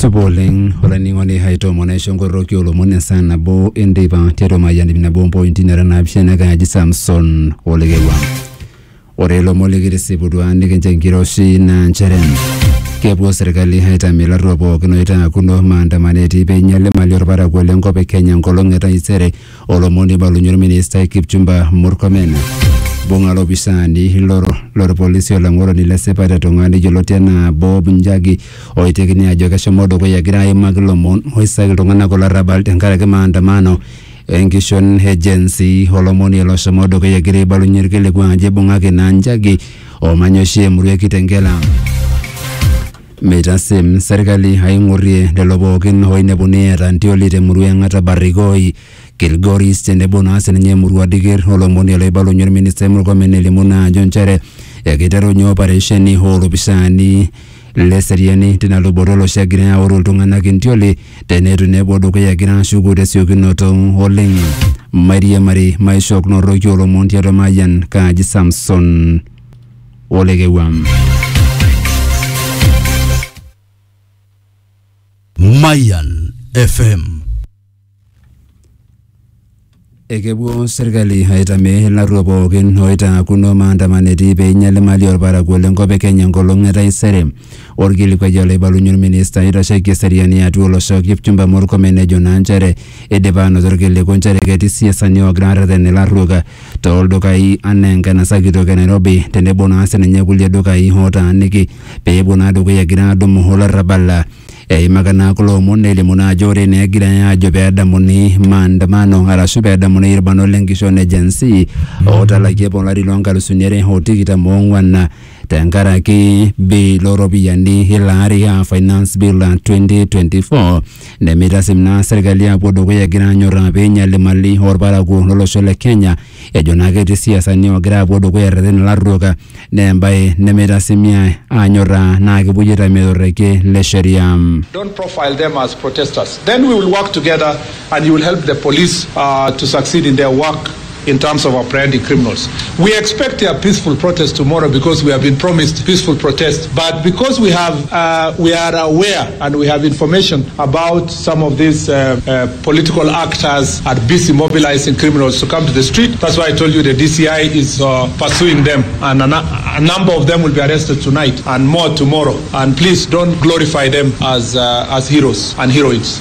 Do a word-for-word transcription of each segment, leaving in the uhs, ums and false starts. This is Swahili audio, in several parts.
Suboling olaningoni haito monesho ngoroki olomone sana bo indipa tero mayani bina bombo intinera na bishena gaji Samson olegewa orelo molegere sibudwa ndikenje ngiroshi na ncheren kepo serikali haita milaro bo kinoita kuno maandamaneti penyale malior para kwele ngope Kenya ngolongeta isere olomoni balunyor minister Kipchumba Murkomen bonga lobisani loro loro polisi olangoro ni lesepata tongani jolotena Bob Njagi oitekini ajoka shomodo ko yagira imagilomon hoisa tongana ko larabal tenkara ke maandamano Engishon agency holomoni lo shomodo ko yagira balunyirkele kwa je bonga ke Njagi o manyoshie murwe kitengela Metasim serikali haingurie delobo kin hoine bune rantioli te murwe ngata barigoi Kilgoris tende bonus nye murwa digir holomoni lo balunyor minister Murkomen limuna jonchere yakitaro nyo operation holo bisani leseriani tinalo borolo shagira orul tungana kintioli tenetu nebodo ko yagira shugure syokinoto holeng Maria Mari maishok no royo lo montiero mayan kaji Samson olegewam Mayan F M Ekebu serikali haitame la robo kin hoita kuno maandamaneti pe nyale mali orbara kwele ngope Kenya ngolongeta isere orgili kwa jole balunyor minister ira sheke seriani atuolo shok Kipchumba Murkomen jonanchere edebano zorgile konchere keti siasa ni ograra de la ruga toldo kai anenga na sagito ke Nairobi tende bonase na nyakulia doka i hota aniki pe bonado ko yagira do mohola raballa e magana kulo monele muna jore ne gira ya jobe adamuni maandamano ala sube adamuni irbano Engishon agency otala kepo lari longa lusunere hotikita mongwana tengara ki bi lorobi yani hilari ya finance bill twenty twenty-four ne mira simna serikali ya bodo ko yagira nyora benya le mali horbara ko lolo shole Kenya e jonage ti siasa ni ogra bodo ko yarden la roga ne mbaye ne mira simia anyora na ke bujira medoreke le sheria. Don't profile them as protesters. Then we will work together and you will help the police uh, to succeed in their work in terms of apprehending criminals. We expect a peaceful protest tomorrow because we have been promised peaceful protest. But because we have, uh, we are aware and we have information about some of these uh, uh, political actors are busy mobilizing criminals to come to the street. That's why I told you the D C I is uh, pursuing them, and a, a number of them will be arrested tonight and more tomorrow. And please don't glorify them as uh, as heroes and heroines.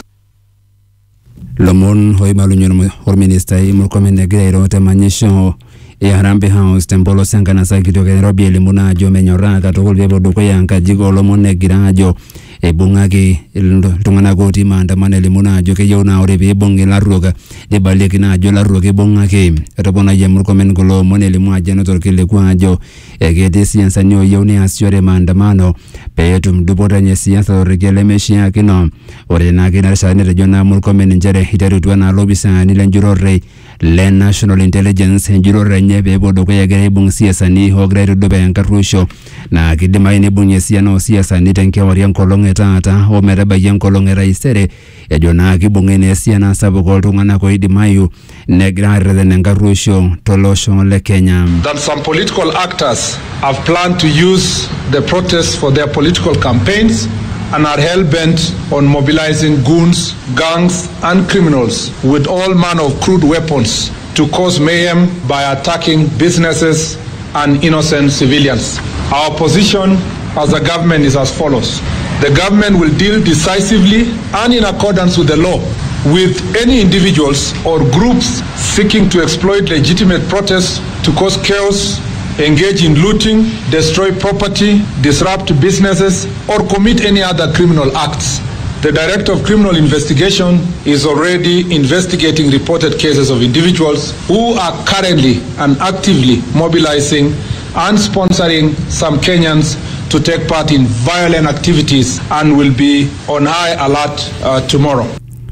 Lomon hoy balunyor hor minister Murkomen negreiro temanyesho e Harambe House tempolo sangana sagito ke Nairobi limuna jo menyora ka to golbe bodo ko yanka jigo lomon negirajo e bungaki tungana goti maandamano limuna jo ke yona ore be bonge la roga de baleki na jo la roga bongaki robona ye Murkomen golo mone limu ajeno torkile kwajo e ke de siasa nyo yone asiore maandamano petum dubota nye siasa origele meshia kino ore na kina shane regiona Murkomen njere hitaru na lobisa ni lenjurore le National Intelligence njurore nye be bodo ko yagere bung siasa ni hogredo dobe nkarusho na kidima ine bunye siano siasa ni tenke warian kolonge tata o mereba yen kolonge raisere ya jona kibungene siana sabo koltungana ko idimayu negrare de nkarusho tolosho le Kenya. That some political actors have planned to use the protests for their political campaigns and are hell-bent on mobilizing goons, gangs, and criminals with all manner of crude weapons to cause mayhem by attacking businesses and innocent civilians. Our position as a government is as follows. The government will deal decisively and in accordance with the law with any individuals or groups seeking to exploit legitimate protests to cause chaos, engage in looting, destroy property, disrupt businesses, or commit any other criminal acts. The Director of Criminal Investigation is already investigating reported cases of individuals who are currently and actively mobilizing and sponsoring some Kenyans to take part in violent activities and will be on high alert uh, tomorrow.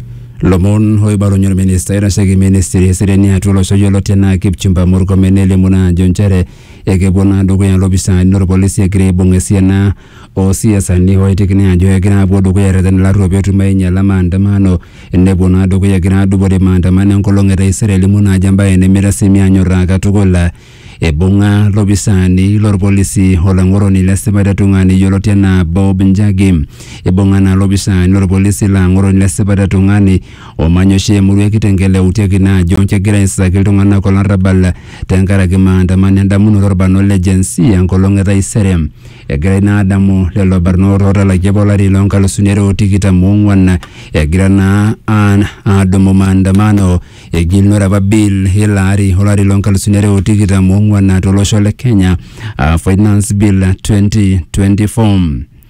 Lomon hoy balunyor minister ira shegi ministry sereni atulo soyolo tena Kipchumba Murkomen limuna jonchere eke bona dogo ya lobisa nor police gre bongesiana o siasa ni hoy tikni ajo yagira bodo ko yareden la robe tu maynya la maandamano ne bona dogo yagira dubore maandamano kolongere isere limuna jamba ene mira simi anyora katugola ebunga lopisani lorpolisi olang'oroni lesipata tung'ani yioloti enaa Bob Njagi. Ebunga na lopisani lorpolisi lang'oroni lesipata tung'ani omanya oshi emurua ekitengele eutieki naa ajo kegira aisaki iltung'anak olarrabal tenkaraki maandamano endamunoto orbarnot le Gen Z enkolong e taisere. Egira naa adamu lelo barnot ootalakia olari loonkalusuni are otikitam oong'wan egira naa adumu maandamano egilunore apa bill ilo ari olari loonkalusuni are otikitam oong'wan tolosho le Kenya, uh, Finance Bill twenty twenty-four.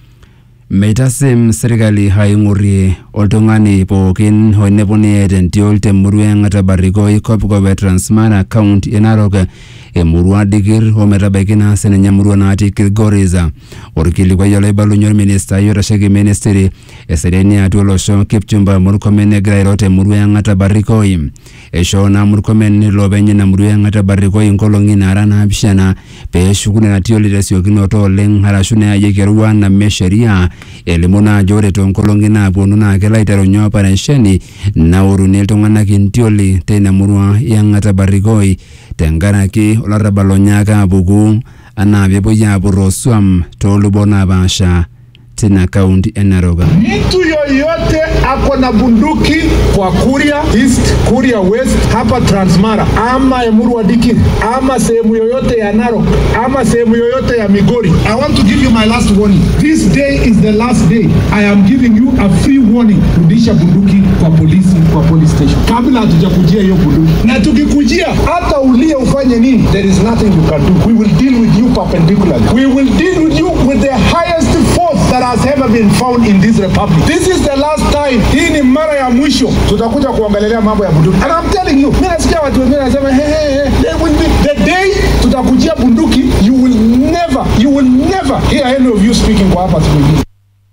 Meitasim serikali haing'urie oltung'ani pookin oinepuni tentiol temurua eng'ata Barikoi Kopkop e Transmara County e Narok emurua Dikir ometabaiki naa sininye emurua natii Kilgoris. Orkilikuai olaibalunye orministai oitasheki ministry eseriani atua olosho Kipchumba Murkomen egira airo temurua eng'ata Barikoi. Eishoo naa Murkomen ilopeny ina murua eng'ata Barikoi inkolong'i naara naapishana peeshuku nena tioli tesiokinoto oleng arashu neyayieki eruan me sheria. Elimu naa ajo ore toonkolong'i naapwonu naa kelo aiterunye operesheni naoruni iltung'anak intioli teina murua eng'ata Barikoi tenkaraki olarrabal onyaaka apuku anaa peepuoi aapurroo swam toolubot naapaasha tina kaunti e Narok. Mtu yoyote ako na bunduki kwa Kuria East, Kuria West, hapa Transmara ama Emurua Dikir ama sehemu yoyote ya Narok ama sehemu yoyote ya Migori, I want to give you my last warning. This day is the last day. I am giving you a free warning. Rudisha bunduki kwa polisi, kwa police station kabla hatujakujia hiyo bunduki, na tukikujia hata ulie ufanye nini, there is nothing you can do. We will deal with you perpendicularly. We will deal with you with the highest force that has ever been found in this republic. This is the last time. Hii ni mara ya mwisho tutakuja kuangalia mambo ya bunduki. And I'm telling you, mimi nasikia watu wengine wanasema hey, hey, hey, they will be the day tutakujia bunduki, you will never, you will never hear any of you speaking kwa hapa tumeji.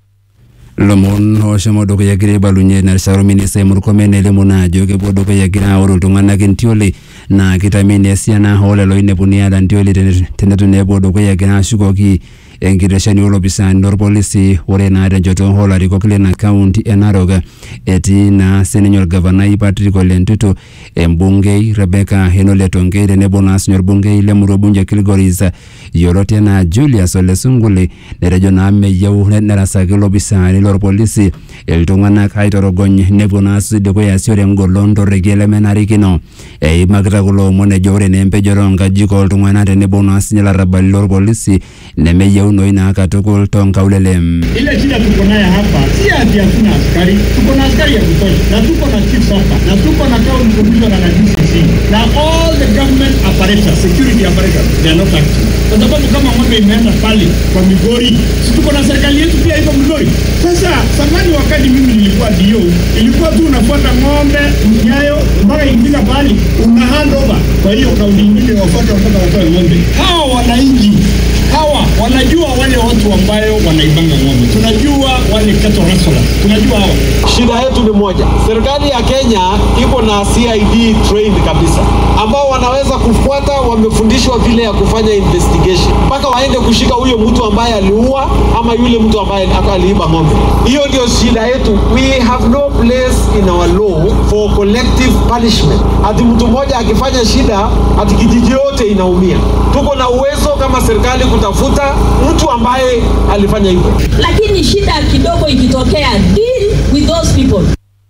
Lomon oshomo dukuya egira aibalunye narisharo ministai Murkomen elimu naa ajo kepuo dukuya egira aoru iltung'anak intioli naa kitamini esiana oolelo inepuni aata ntioli tenetu naa epuo dukuya egira ashukoki enkitesheni oolopisani lorpolisi. Ore naa tenchoto oolarikok lina kaunti e Narok etii naa sininye orgavanai Patrick Ole Ntutu, embungei Rebecca Henole Tonkei tenebo naa sinye orbungei lemurua bunge Kilgoris yioloti enaa Julius Ole Sunguli netejo naa meyieu nerasaki ilopisani lorpolisi iltung'anak aitorogony nepuo naa dukuya aasiore engolon torrekie lemenarikino. Eimakita kulo omon ejo ore naa empejoto oonkajijik ooltung'anak tenebo naa sinye larrabali lorpolisi nemeyieunoyu naa katukul toonkaulele. Ile shida tuko nayo hapa si ati hatuna askari, tuko na askari ya kutosha na tuko na chief hapa na tuko na county commissioner na D C C na all the government apparatus, security apparatus, they are not active. Kwa sababu kama ng'ombe imeenda pale kwa Migori, si tuko na serikali yetu pia iko Migori. Sasa zamani wakati mimi nilikuwa D O, ilikuwa tu unafuata ng'ombe nyayo mpaka ikifika pale una hand over. Kwa hiyo kauli nyingine wafuate mpaka watoe ng'ombe. Hawa wananchi hawa wanajua wale watu ambayo wanaibanga ng'ombe, tunajua wale cattle rustlers, tunajua hawa. Shida yetu ni moja, serikali ya Kenya iko na C I D trained kabisa ambao wanaweza kufuata, wamefundishwa vile ya kufanya investigation mpaka waende kushika huyo mtu ambaye aliua ama yule mtu ambaye aliiba ng'ombe. Hiyo ndio shida yetu. We have no place in our law for collective punishment. Ati mtu mmoja akifanya shida ati kijiji yote inaumia. Tuko na uwezo kama serikali kutafuta mtu ambaye alifanya hivyo, lakini shida kidogo ikitokea, deal with those people.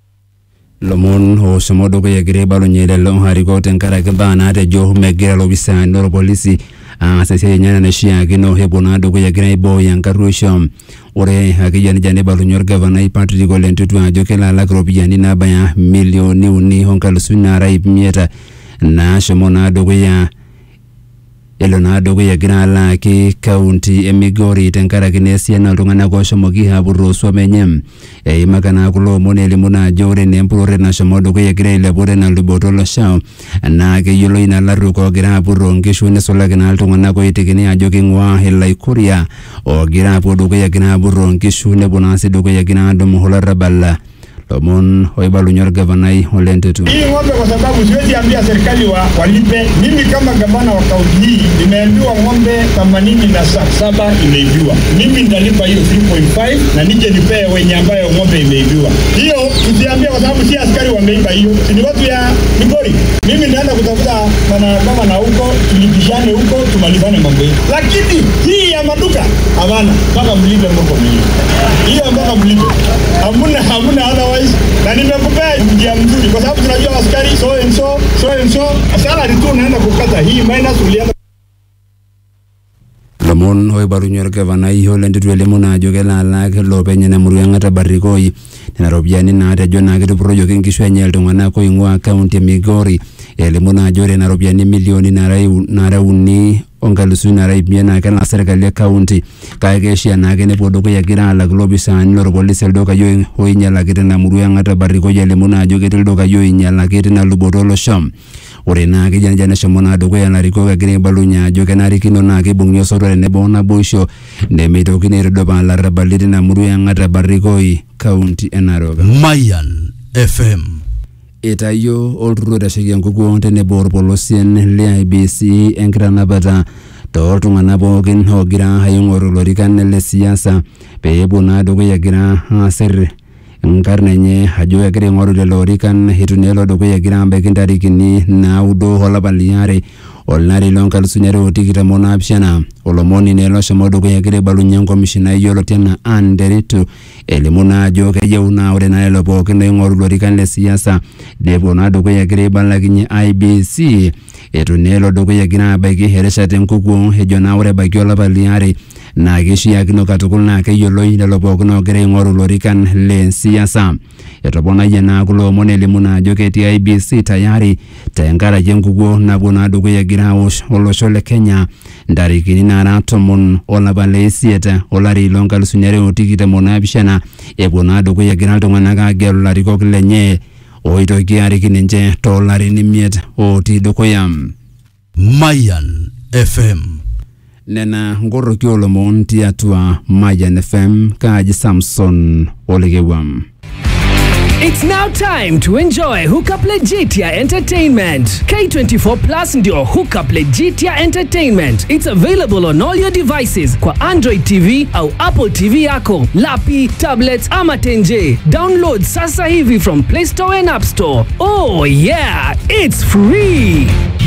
Lomon oshomo dukuya egira aibalunye lelo harikok tenkaraki mbaa naatejo megira lopisani lorpolisi aas esiai enye naishiakino epuo naa dukuya egira aibooyo enkarruisho. Ore akeyia nejia neibalunye orgavanai Patrick Ole Ntutu ajo kelo alak iropiyiani naabaya milioni uni onkalusuni naara ip imiet naashomo naa dukuya elo naa dukuya egira alaaki kaunti e Migori tenkaraki naa esiana oltung'anak ooshomoki aapurroo swam enye. Eimaka naa kulo omon elimu naa ajo ore naa empurrore nashomo dukuya egira ailepu tena luboto olosho naa keyioloi naa ilarruok oogira aapurroo nkishu nisulaki naa iltung'anak oitekini ajo king'uaa Ilaikuria oogira apuo dukuya egira aapurroo nkishu nepuo naa sii dukuya egira aadumu olarrabal. Lomon oibalunye orgavanai Ole Ntutu. Hii ng'ombe kwa sababu siwezi ambia serikali wa walipe. Mimi kama gavana wa kaunti hii nimeambiwa ng'ombe themanini na saba imeibiwa. Mimi nitalipa hiyo three point five na nije nipee wenye ambayo ng'ombe imeibiwa. Hiyo Usiambie kwa sababu si askari wameiba hiyo. Ni watu ya Migori. Mimi naenda kutafuta mama mama na huko, tulipishane huko, tumalizane mambo yetu. Lakini hii ya maduka hapana, mpaka mlipe mambo mimi. Hiyo mpaka mlipe. Hamuna hamuna otherwise. Na nimekupea njia mzuri kwa sababu tunajua askari so and so, so and so. Asala tu naenda kukata hii minus ulianza Lomon hoy barunyor gavana iyo lenditu elemuna jogela lak lopenye na muruyangata barikoi na robiani na ate jona kitu projo kinkishu ya nyel tungana ko ingwa account ya Migori elemuna jore na robiani milioni na rauni ongalusu na raibia na kana serikali ya county kaegeshi na kene podoko ya kira la globi sani loro polisi eldoka yo hoy nyala kete na muruyangata barikoi elemuna jogete eldoka yo nyala kete na lubotolo sham ore na ke jana jana shamona do ko yana riko ga gine balunya jo kana rikino na ke bungyo soro ne bona bosho ne me to kine do ba la rabalide na muru yanga tabarikoi county enaroga Mayan F M etayo olturo da shege ngugu onte ne bor polosien le I B C enkrana bata to tungana bogen hogira hayongoro lorikan le siasa pe bona do ko yagira haser nkarnenye hajo ya kire ngoro le lorikan hitunelo do ko yagira ambeke ndarikini na udo hola baliare olnari lonkal sunyare otikita mona apshana olomoni nelo shamodo ko yakire balunyango mishina yolo tena anderetu elimuna jo ke yeuna ore na lo boke ne ngoro lorikan le siasa de bona do ko yakire balaginye I B C etunelo do ko yagira abeke heresha tenkuku hejona ore bakiola baliare na gishi yakino katukul na ke yolo ina lo boke no gere ngoro lorikan le siasa etobona yena kulo mone limuna jo ke I B C tayari tengara jengugo na bona do ko yagira oloshole Kenya ndarikini na ratomon ola balesieta olari longal sunyare otikita mona bishana ebona do ko yagira tongana ga gelu lari ko lenye oito kiari kinenje to lari nimiet oti do ko yam Mayan F M nena ngoro kiolo monti atua Mayan F M kaji Samson olegewam. It's now time to enjoy Hookup Legitia Entertainment. K twenty-four Plus ndio Hookup Legitia Entertainment. It's available on all your devices kwa Android T V au Apple T V yako, lapi, tablets ama tenje. Download sasa hivi from Play Store and App Store. Oh yeah, it's free.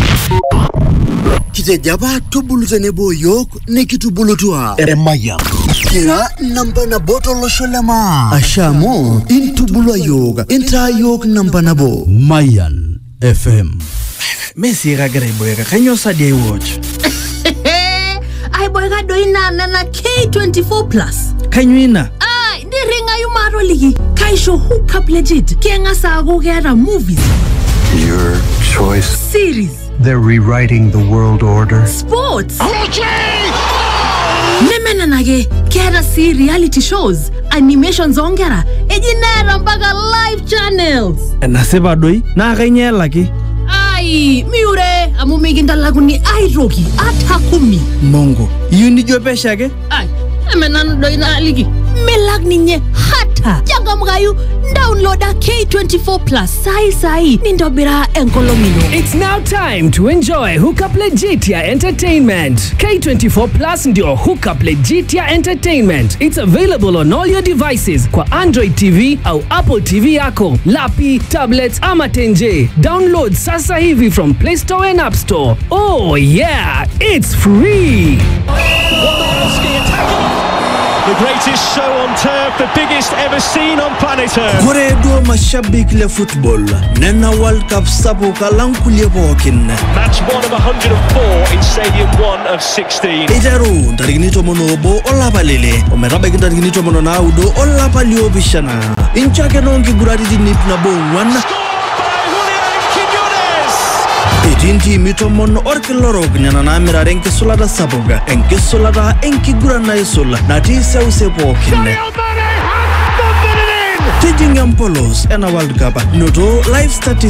Kite jaba tubulu nebo yok ne kitubulu tuwa Mayan kira namba na boto lo sholema ashamo intubulu yoga inta yok namba na bo Mayan F M Messi ragare boyga kanyo sadie watch ai boyga doina na K twenty-four Plus kanyuina ai ndiringa yumaro ligi kaisho Hookup Legit kenga sago gera movies your choice series. They're rewriting the world order. Sports. Nemena nage kera si reality shows, animations ongera, ejinera mpaka live channels. Naseba doi na kanyela ki. Ai, miure amumiginda laguni ai roki atakumi. Mongo, yuni jopesha ke? Ai, emena doi na ligi. Melag ninye hata. Jaga mgayu downloada K twenty-four Plus sai sai nindobira enkolomino. It's now time to enjoy Hookup Legitia Entertainment. K twenty-four Plus ndio Hookup Legitia Entertainment. It's available on all your devices kwa Android T V au Apple T V yako, lapi, tablets ama tenje. Download sasa hivi from Play Store and App Store. Oh yeah, it's free. The greatest show on turf, the biggest ever seen on planet Earth. Kore do mashabik le football. Nena World Cup sabu kalang kulie bokin. Match one of one hundred four in Stadium one of sixteen. Ejaru, tarignito mono bo olla palele. Omeraba kita tarignito mono na udo olla palio bishana. Incha kenon ki guradi di nip na bo one. Tinti mitomon orkelorog nyana na mira renke sulada saboga enke sulada enki gurana isul na ti seuse pokinne Tijingam Polos ena World Cup noto live statistics